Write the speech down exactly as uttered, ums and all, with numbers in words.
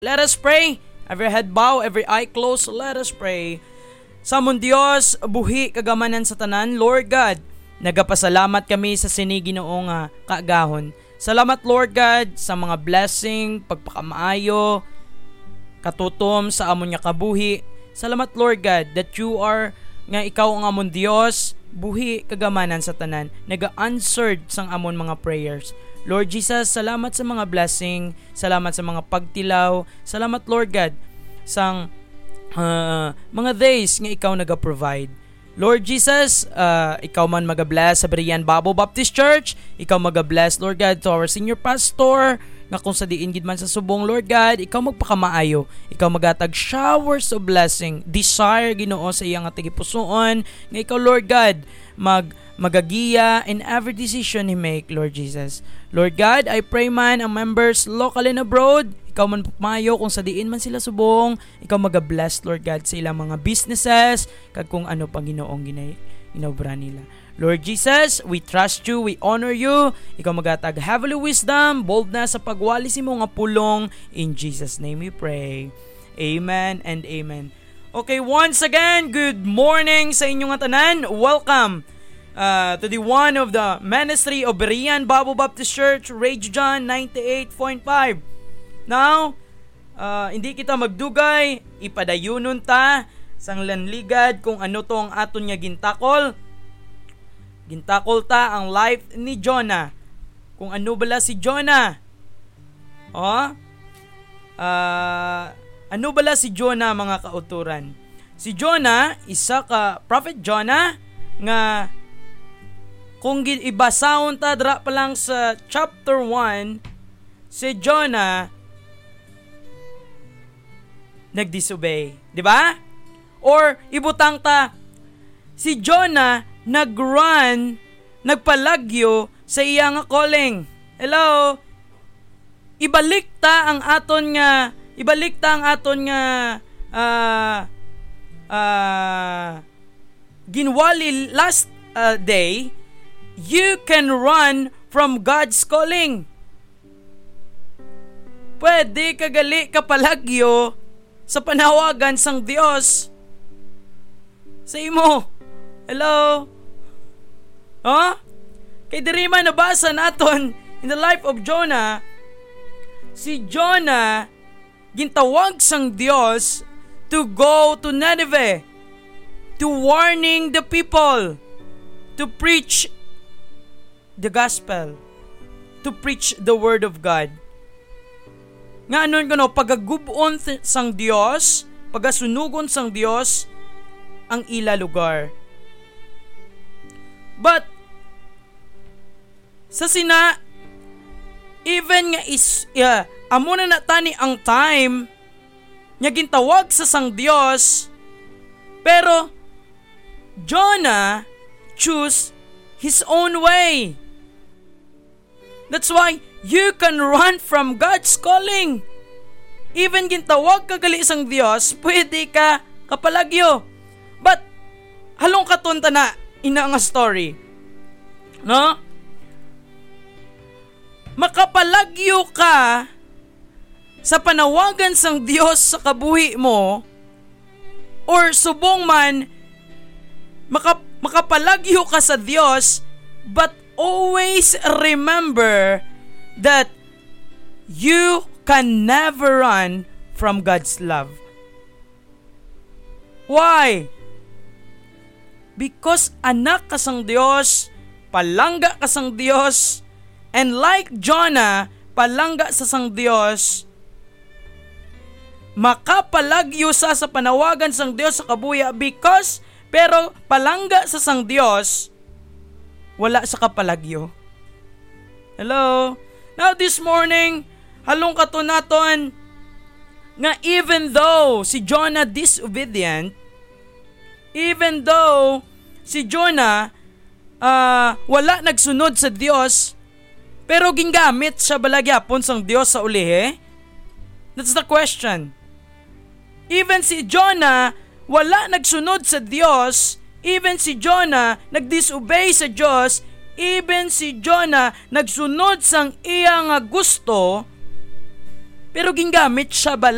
Let us pray. Every head bow, every eye closed. Let us pray. Samon Dios, buhi kagamanan sa tanan, Lord God. Nagapasalamat kami sa sinigi noong uh, kaagahon. Salamat Lord God sa mga blessing, pagpakamaayo, katutom sa amon nga kabuhi. Salamat Lord God that you are nga ikaw ang amon Dios, buhi kagamanan sa tanan. Naga-answered sang amon mga prayers. Lord Jesus, salamat sa mga blessing, salamat sa mga pagtilaw, salamat Lord God sang uh, mga days nga ikaw naga-provide. Lord Jesus, uh, ikaw man mag-bless sa Berean Bible Baptist Church, ikaw mag-bless Lord God to our senior pastor, nga kung sa diin gid man sa subong Lord God, ikaw magpakamaayo, ikaw magatag showers of blessing, desire Ginoo sa iyang tigipusoon, nga ikaw Lord God mag magagiya in every decision He make, Lord Jesus. Lord God, I pray man ang members local and abroad, ikaw man pumayo kung sa diin man sila subong, ikaw mag-bless Lord God sa ilang mga businesses, kag kung ano pang Ginoong ginay inobra nila. Lord Jesus, we trust you, we honor you, ikaw magatag heavenly wisdom, boldness sa pagwali si mo nga pulong, in Jesus name we pray. Amen and amen. Okay, once again, good morning sa inyong tanan. Welcome Uh, to the one of the ministry of Berean Bible Baptist Church, Radio John ninety-eight point five. Now, uh, hindi kita magdugay, ipadayunon ta sang lanligad kung ano to ang aton nga gintakol. Gintakol ta ang life ni Jonah. Kung ano bala si Jonah. Oh? Uh, ano bala si Jonah mga kauturan? Si Jonah, isa ka Prophet Jonah nga kung ibasahon ta dra pa lang sa chapter one, si Jonah nagdisobey, di ba? Or ibutang ta, si Jonah nagrun, nagpalagyo sa iyang calling. Hello? Ibalik ta ang aton nga, ibalik ta ang aton nga uh, uh, ginwali last uh, day. You can run from God's calling. Pwede kagali kapalagyo sa panawagan sang Dios sa imo. Hello? Huh? Kay diri man nabasa naton in the life of Jonah, si Jonah gintawag sang Dios to go to Nineveh, to warning the people, to preach the gospel, to preach the word of God. Nga anon ko no, pagagubon sang Dios, pagasunugon sang Dios ang ila lugar. But sa sina, even nga is uh, amo na natani ang time nga gintawag sa sang Dios, pero Jonah choose his own way. That's why you can run from God's calling. Even gintawag ka gali sang Dios, pwede ka kapalagyo. But halong katunta na ina nga story. No? Makapalagyo ka sa panawagan sang Dios sa kabuhi mo, or subong man makap makapalagyo ka sa Dios, but always remember that you can never run from God's love. Why? Because anak ka sang Dios, palangga ka sang Dios, and like Jonah, palangga sa sang Dios, makapalagyo sa sa panawagan sang Dios sa kabuya, because pero palangga sa sang Dios, wala sa kapalagyo. Hello? Now this morning, halong katunaton nga even though si Jonah disobedient, even though si Jonah uh, wala nagsunod sa Dios, pero gingamit siya balagyapon sang Dios sa ulihe. That's the question. Even si Jonah wala nagsunod sa Dios, even si Jonah nagdisobey sa Dios, even si Jonah nagsunod sang iyang gusto, pero gingamit siya bala